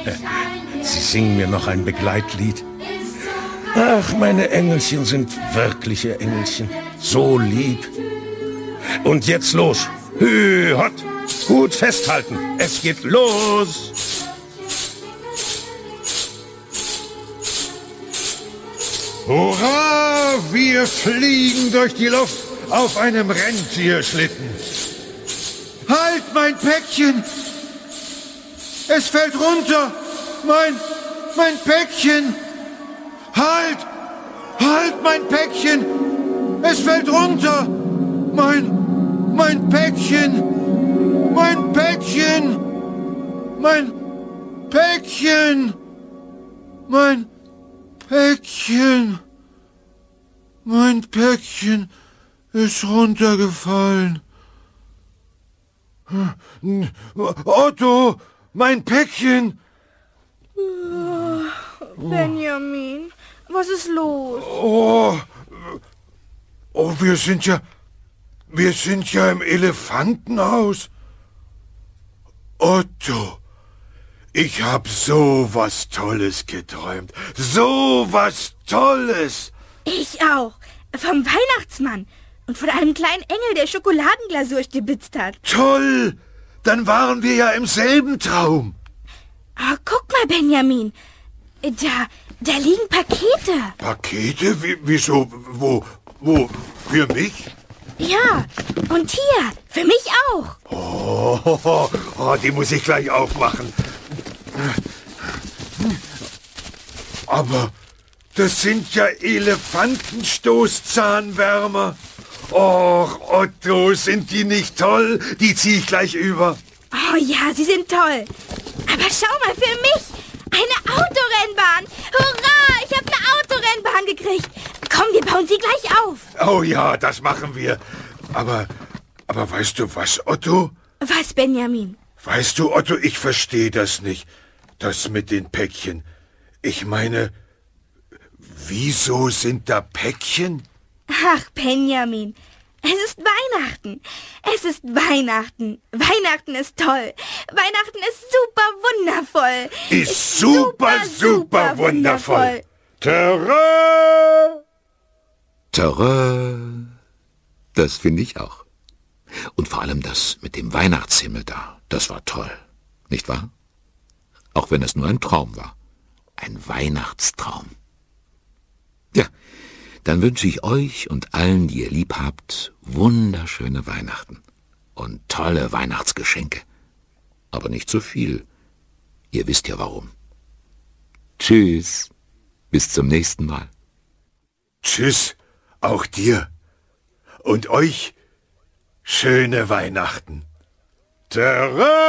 Sie singen mir noch ein Begleitlied. Ach, meine Engelchen sind wirkliche Engelchen. So lieb. Und jetzt los. Hü, hot. Gut festhalten. Es geht los. Hurra! Wir fliegen durch die Luft auf einem Rentierschlitten. Halt, mein Päckchen! Es fällt runter! Mein Päckchen! Halt! Halt, mein Päckchen! Es fällt runter! Mein Päckchen! Mein Päckchen! Mein Päckchen! Mein Päckchen! Mein Päckchen ist runtergefallen. Otto, mein Päckchen! Benjamin, was ist los? Wir sind ja im Elefantenhaus. Otto, ich hab so was Tolles geträumt. So was Tolles. Ich auch. Vom Weihnachtsmann. Und von einem kleinen Engel, der Schokoladenglasur stibitzt hat. Toll! Dann waren wir ja im selben Traum. Oh, guck mal, Benjamin. Da liegen Pakete. Pakete? Wieso? Wo? Für mich? Ja, und hier, für mich auch. Oh, die muss ich gleich aufmachen. Aber das sind ja Elefantenstoßzahnwärmer. Och, Otto, sind die nicht toll? Die zieh ich gleich über. Oh ja, sie sind toll. Aber schau mal, für mich. Eine Autorennbahn. Hurra, ich habe eine Autorennbahn gekriegt. Komm, wir bauen sie gleich auf. Oh ja, das machen wir. Aber weißt du was, Otto? Was, Benjamin? Weißt du, Otto, ich verstehe das nicht. Das mit den Päckchen. Ich meine, wieso sind da Päckchen? Ach, Benjamin, es ist Weihnachten. Es ist Weihnachten. Weihnachten ist toll. Weihnachten ist super wundervoll. Ist super wundervoll. Terror! Terror! Das finde ich auch. Und vor allem das mit dem Weihnachtshimmel da, das war toll. Nicht wahr? Auch wenn es nur ein Traum war. Ein Weihnachtstraum. Ja, dann wünsche ich euch und allen, die ihr lieb habt, wunderschöne Weihnachten und tolle Weihnachtsgeschenke. Aber nicht zu viel. Ihr wisst ja warum. Tschüss. Bis zum nächsten Mal. Tschüss, auch dir. Und euch schöne Weihnachten. Terror!